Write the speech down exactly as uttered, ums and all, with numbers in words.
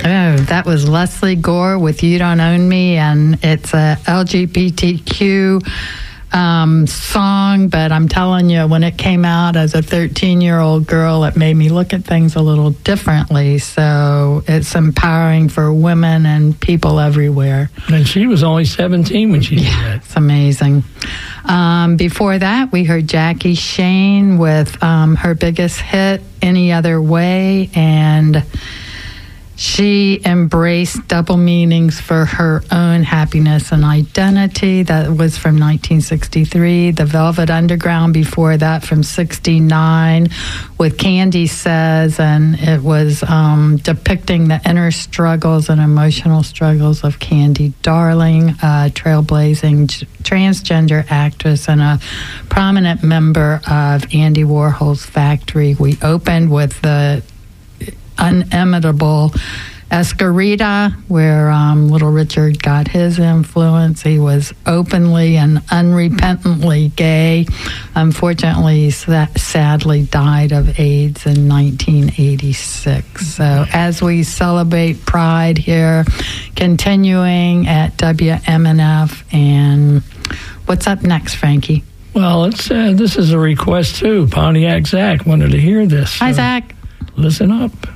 Oh, that was Leslie Gore with You Don't Own Me, and it's a L G B T Q um, song, but I'm telling you, when it came out as a thirteen-year-old girl, it made me look at things a little differently, so it's empowering for women and people everywhere. And she was only seventeen when she did yeah, that. It's amazing. Um, before that, we heard Jackie Shane with um, her biggest hit, Any Other Way, and she embraced double meanings for her own happiness and identity. That was from nineteen sixty-three. The Velvet Underground before that from sixty-nine with Candy Says, and it was um, depicting the inner struggles and emotional struggles of Candy Darling, a trailblazing j- transgender actress and a prominent member of Andy Warhol's Factory. We opened with the unimitable Escarita, where um, Little Richard got his influence. He was openly and unrepentantly gay. Unfortunately, he sadly died of AIDS in nineteen eighty-six. So as we celebrate Pride here, continuing at W M N F, and what's up next, Frankie? Well, it's uh, this is a request too. Pontiac Zach wanted to hear this. Hi, so Zach. Listen up.